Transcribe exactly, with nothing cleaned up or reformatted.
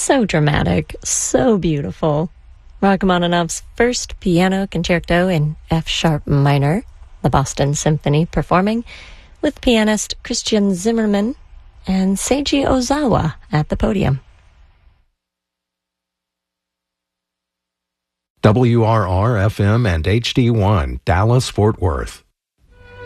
So dramatic, so beautiful. Rachmaninoff's first piano concerto in F sharp minor, the Boston Symphony performing with pianist Christian Zimmerman and Seiji Ozawa at the podium. W R R F M and H D one, Dallas, Fort Worth.